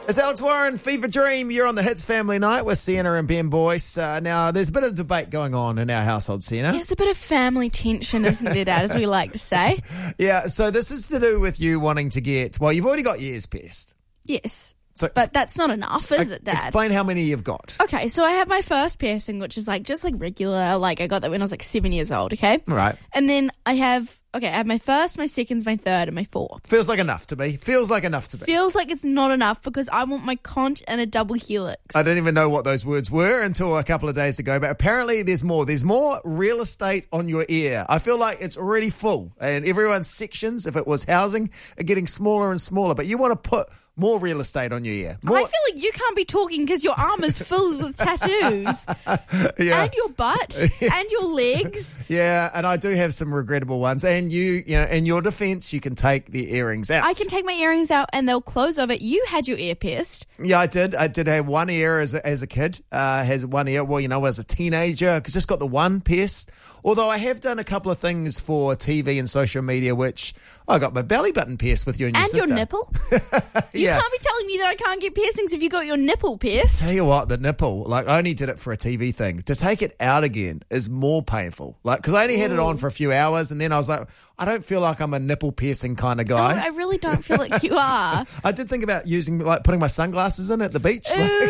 It's Alex Warren, Fever Dream. You're on the Hits Family Night with Sienna and Ben Boyce. Now, there's a bit of debate going on in our household, Sienna. There's a bit of family tension, isn't there, Dad, as we like to say? Yeah, so this is to do with you wanting to get, well, you've already got your ears pierced. Yes. So, But that's not enough, is it, Dad? Explain how many you've got. Okay, so I have my first piercing, which is just regular. I got that when I was 7 years old, okay? Right. And then I have my first, my second, my third, and my fourth. Feels like enough to me. Feels like enough to me. Feels like it's not enough because I want my conch and a double helix. I didn't even know what those words were until a couple of days ago, but apparently there's more. There's more real estate on your ear. I feel like it's already full, and everyone's sections, if it was housing, are getting smaller and smaller, but you want to put more real estate on your ear. More... I feel like you can't be talking because your arm is filled with tattoos. Yeah. And your butt and your legs. Yeah, and I do have some regrettable ones. And in your defense, you can take the earrings out. I can take my earrings out and they'll close over. You had your ear pierced. Yeah, I did. I did have one ear as a kid. Has one ear, as a teenager, because just got the one pierced. Although I have done a couple of things for TV and social media, which I got my belly button pierced with you and your sister. And your nipple? You can't be telling me that I can't get piercings if you got your nipple pierced. Tell you what, the nipple, I only did it for a TV thing. To take it out again is more painful. Because I only had it on for a few hours, and then I was like, I don't feel like I'm a nipple piercing kind of guy. No, I really don't feel like you are. I did think about putting my sunglasses in at the beach.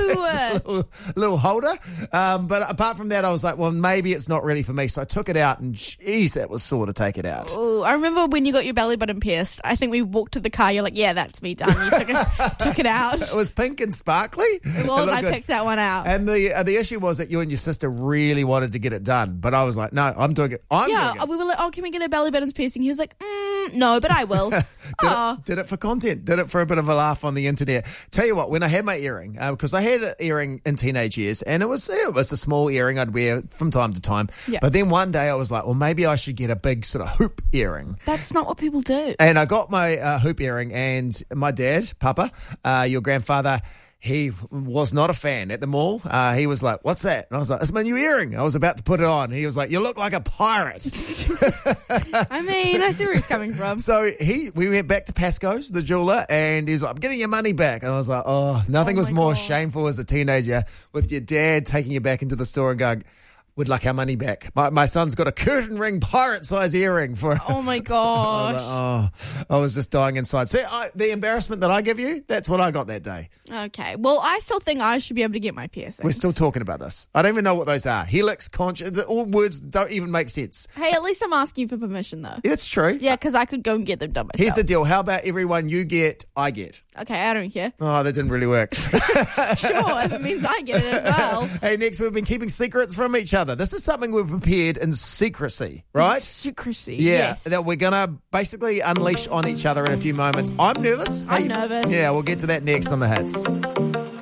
Ooh. Little holder. But apart from that, I was like, well, maybe it's not really for me. So I took it out, and geez, that was sore to take it out. Ooh, I remember when you got your belly button pierced. I think we walked to the car. You're like, yeah, that's me done. You took it out. It was pink and sparkly. It was. I picked that one out. And the issue was that you and your sister really wanted to get it done. But I was like, no, I'm doing it. I'm doing it. We were like, can we get a belly buttons piercing? He was like, no, but I will. Did it for content. Did it for a bit of a laugh on the internet. Tell you what, when I had my earring, because I had an earring in teenage years, and it was a small earring I'd wear from time to time. Yeah. But then one day I was like, well, maybe I should get a big sort of hoop earring. That's not what people do. And I got my hoop earring, and my dad, Papa, your grandfather, he was not a fan at the mall. He was like, what's that? And I was like, it's my new earring. I was about to put it on. And he was like, you look like a pirate. I mean, I see where he's coming from. So we went back to Pasco's, the jeweler, and he's like, I'm getting your money back. And I was like, nothing was more shameful as a teenager with your dad taking you back into the store and going, would like our money back. My son's got a curtain ring pirate-size earring for... Oh, my gosh. I was just dying inside. See, the embarrassment that I give you, that's what I got that day. Okay. Well, I still think I should be able to get my piercings. We're still talking about this. I don't even know what those are. Helix, conch, all words don't even make sense. Hey, at least I'm asking you for permission, though. It's true. Yeah, because I could go and get them done myself. Here's the deal. How about everyone you get, I get? Okay, I don't care. Oh, that didn't really work. Sure, if it means I get it as well. Hey, next, we've been keeping secrets from each other. This is something we've prepared in secrecy, right? Secrecy, yeah, yes. That we're going to basically unleash on each other in a few moments. I'm nervous. I'm nervous. Yeah, we'll get to that next on The Hits.